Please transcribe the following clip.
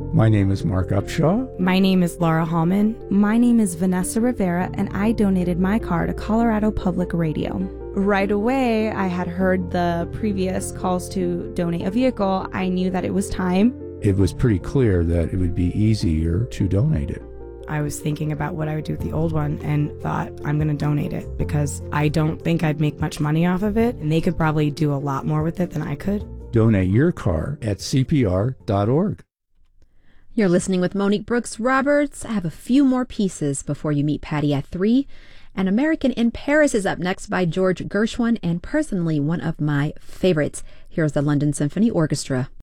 My name is Mark Upshaw. My name is Laura Hallman. My name is Vanessa Rivera, and I donated my car to Colorado Public Radio. Right away, I had heard the previous calls to donate a vehicle. I knew that it was time. It was pretty clear that it would be easier to donate it. I was thinking about what I would do with the old one and thought, I'm going to donate it because I don't think I'd make much money off of it, and they could probably do a lot more with it than I could. Donate your car at CPR.org. You're listening with Monique Brooks Roberts. I have a few more pieces before you meet Patty at 3. An American in Paris is up next by George Gershwin, and personally one of my favorites. Here's the London Symphony Orchestra.